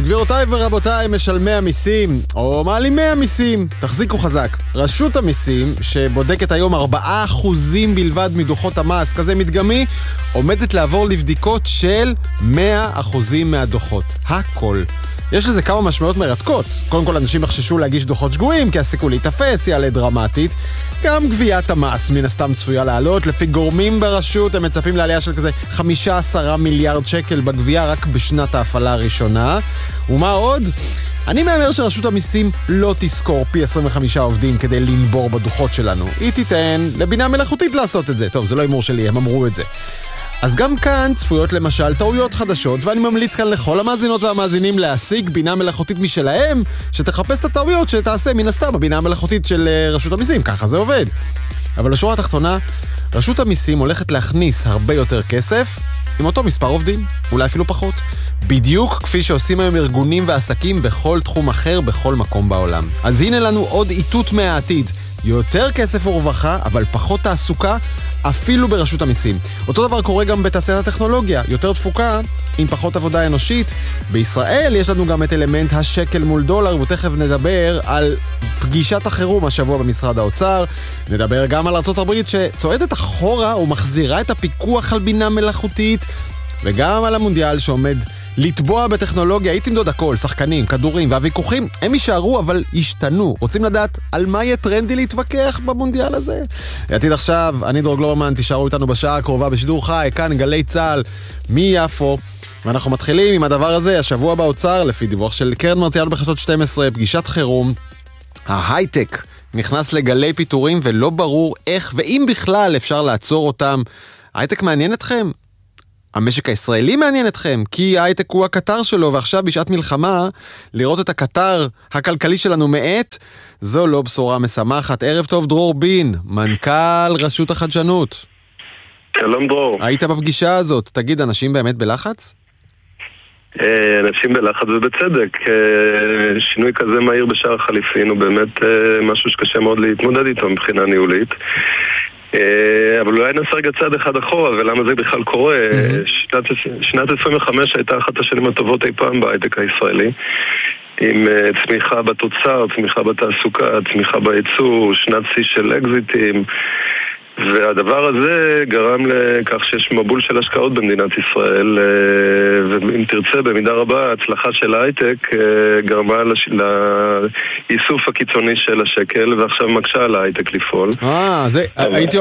גבירותיי ורבותיי, משלמי המיסים, או מעלימי המיסים, תחזיקו חזק. רשות המיסים, שבודקת היום 4% בלבד מדוחות המס, כזה מדגמי, עומדת לעבור לבדיקות של 100% מהדוחות. הכל. יש לזה כמה משמעויות מרתקות. קודם כל, אנשים יחששו להגיש דוחות שגויים, כי הסיכוי להיתפס יעלה דרמטית. גם גביית המס מן הסתם צפויה לעלות. לפי גורמים ברשות, הם מצפים לעלייה של כזה 15 מיליארד שקל בגבייה רק בשנת ההפעלה הראשונה. ומה עוד? אני מאמר שרשות המיסים לא תזכור פי 25 עובדים כדי לנבור בדוחות שלנו. היא תיתן לבינה מלאכותית לעשות את זה. טוב, זה לא אימור שלי, הם אמרו את זה. אז גם כאן צפויות למשל טעויות חדשות, ואני ממליץ כאן לכל המאזינות והמאזינים להשיג בינה מלאכותית משלהם, שתחפש את הטעויות שתעשה מן הסתם הבינה המלאכותית של רשות המיסים, ככה זה עובד. אבל לשורה התחתונה, רשות המיסים הולכת להכניס הרבה יותר כסף, עם אותו מספר עובדים, אולי אפילו פחות, בדיוק כפי שעושים היום ארגונים ועסקים בכל תחום אחר, בכל מקום בעולם. אז הנה לנו עוד איתות מהעתיד, יותר כסף ורווחה, אבל פחות תעסוקה, אפילו ברשות המיסים. אותו דבר קורה גם בתעשיית הטכנולוגיה, יותר תפוקה עם פחות עבודה אנושית. בישראל יש לנו גם את אלמנט השקל מול דולר, ותכף נדבר על פגישת החירום השבוע במשרד האוצר. נדבר גם על ארצות הברית שצועדת אחורה ומחזירה את הפיקוח על בינה מלאכותית, וגם על המונדיאל שעומד לטבוע בטכנולוגיה. הייתי תמדוד הכל, שחקנים, כדורים והוויכוחים, הם יישארו אבל ישתנו. רוצים לדעת על מה יהיה טרנדי להתווכח במונדיאל הזה? עתיד עכשיו, אני דרור גלוברמן, תישארו איתנו בשעה הקרובה בשידור חי, כאן גלי צהל מיפו. ואנחנו מתחילים עם הדבר הזה, השבוע באוצר, לפי דיווח של קרן מרציאנו בחדשות 12, פגישת חירום. ההייטק נכנס לגלי פיטורים ולא ברור איך ואם בכלל אפשר לעצור אותם. ההייטק מעניין אתכם? המשק הישראלי מעניין אתכם, כי ההייטק הוא הקטר שלו, ועכשיו בשעת מלחמה, לראות את הקטר הכלכלי שלנו מעט, זו לא בשורה משמחת. ערב טוב דרור בין, מנכ"ל רשות החדשנות. שלום דרור. היית בפגישה הזאת, תגיד, אנשים באמת בלחץ? אנשים בלחץ ובצדק. שינוי כזה מהיר בשער החליפין הוא באמת משהו שקשה מאוד להתמודד איתו מבחינה ניהולית. אבל אולי נעשה רגע צעד אחד אחורה, ולמה זה בכלל קורה. שנת 25 הייתה אחת השנים הטובות אי פעם בהייטק הישראלי, עם צמיחה בתוצר, צמיחה בתעסוקה, צמיחה בייצור, שנת שיא של אקזיטים, והדבר הזה גרם לכך שיש מבול של השקעות במדינת ישראל, ואם תרצה במידה רבה ההצלחה של ההייטק גרמה לאיסוף הקיצוני של השקל, ועכשיו מקשה על ההייטק לפעול. הייתי